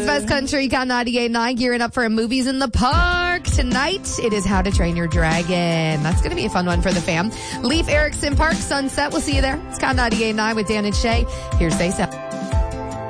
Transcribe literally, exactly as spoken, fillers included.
best country, Count ninety-eight point nine, gearing up for a Movies in the Park. Tonight, it is How to Train Your Dragon. That's going to be a fun one for the fam. Leaf Erickson Park, Sunset. We'll see you there. It's Count ninety-eight point nine with Dan and Shay. Here's They Sell.